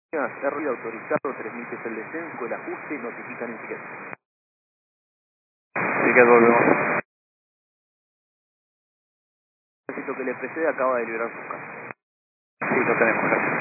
hacer ruido autorizado, 3000 pesos el descenso, el ajuste, notifican en ticket. Ticket, volvemos. Necesito que le precede, acaba de liberar sus casos. Sí, lo tenemos, gracias.